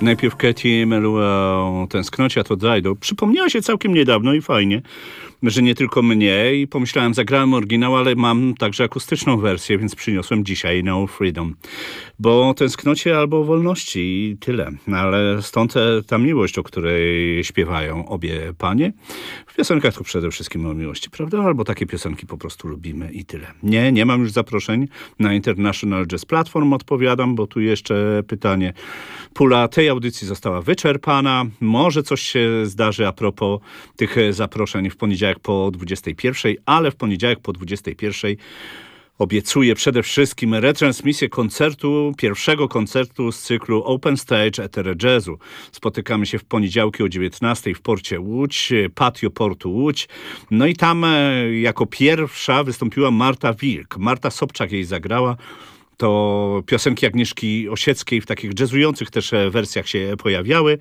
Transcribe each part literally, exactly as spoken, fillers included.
Najpierw Katie Melua o Tęsknocie, a to Dido. Przypomniała się całkiem niedawno i fajnie, że nie tylko mnie i pomyślałem, zagrałem oryginał, ale mam także akustyczną wersję, więc przyniosłem dzisiaj No Freedom. Bo o tęsknocie albo o wolności i tyle. Ale stąd ta miłość, o której śpiewają obie panie. W piosenkach to przede wszystkim o miłości, prawda? Albo takie piosenki po prostu lubimy i tyle. Nie, nie mam już zaproszeń na International Jazz Platform, odpowiadam, bo tu jeszcze pytanie. Pula tej audycji została wyczerpana. Może coś się zdarzy a propos tych zaproszeń w poniedziałek po dwudziestej pierwszej, ale w poniedziałek po dwudziestej pierwszej obiecuję przede wszystkim retransmisję koncertu, pierwszego koncertu z cyklu Open Stage Etere Jazzu. Spotykamy się w poniedziałki o dziewiętnastej w porcie Łódź, patio portu Łódź. No i tam jako pierwsza wystąpiła Marta Wilk. Marta Sobczak jej zagrała. To piosenki Agnieszki Osieckiej w takich jazzujących też wersjach się pojawiały.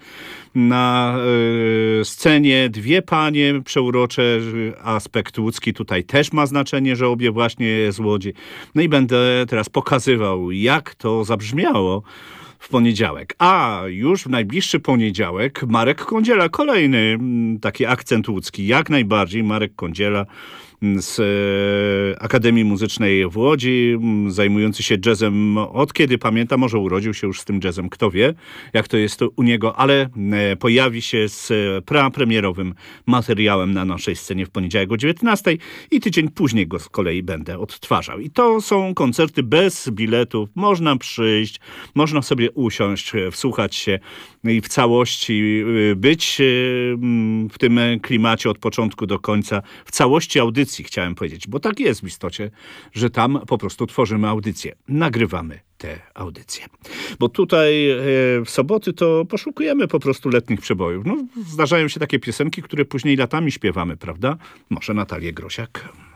Na y, scenie dwie panie przeurocze, aspekt łódzki tutaj też ma znaczenie, że obie właśnie z Łodzi. No i będę teraz pokazywał, jak to zabrzmiało w poniedziałek. A już w najbliższy poniedziałek Marek Kądziela, kolejny taki akcent łódzki, jak najbardziej Marek Kądziela z Akademii Muzycznej w Łodzi, zajmujący się jazzem od kiedy pamiętam, może urodził się już z tym jazzem, kto wie, jak to jest u niego, ale pojawi się z prapremierowym materiałem na naszej scenie w poniedziałek o dziewiętnastej i tydzień później go z kolei będę odtwarzał. I to są koncerty bez biletów, można przyjść, można sobie usiąść, wsłuchać się i w całości być w tym klimacie od początku do końca, w całości audycji chciałem powiedzieć, bo tak jest w istocie, że tam po prostu tworzymy audycje, nagrywamy te audycje. Bo tutaj w soboty to poszukujemy po prostu letnich przebojów. No, zdarzają się takie piosenki, które później latami śpiewamy, prawda? Może Natalię Grosiak.